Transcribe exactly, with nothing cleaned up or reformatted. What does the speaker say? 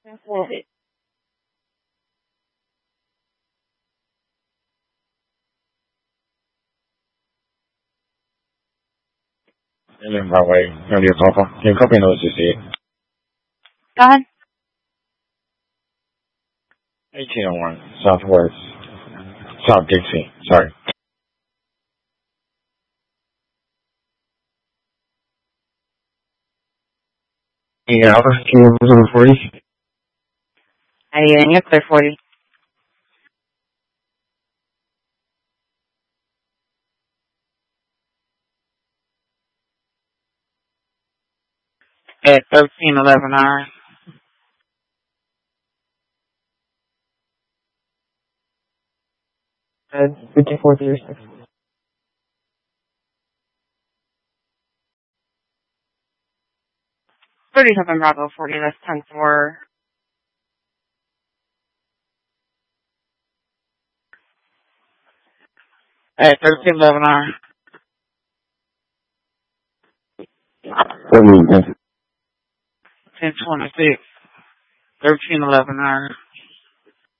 forward. Alien Broadway, Radio Papa. Can you copy those to see it? Go ahead. eighteen oh one, Southwest. South Dixie, sorry. Yeah, can you move to forty? I need an answer for you. At thirteen eleven hours. Uh, fifty-four zero six. thirty-seven Bravo forty, that's ten four. At thirteen eleven hours. What do you think? ten twenty-six. thirteen eleven hours.